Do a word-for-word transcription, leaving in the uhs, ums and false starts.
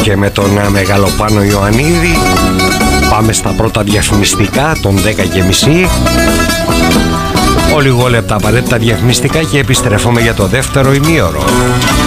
και με τον Μεγαλοπάνο Ιωαννίδη. Πάμε στα πρώτα διαφημιστικά των δέκα και μισή. Ολιγόλεπτα απαραίτητα διαφημιστικά και επιστρέφουμε για το δεύτερο ημίωρο.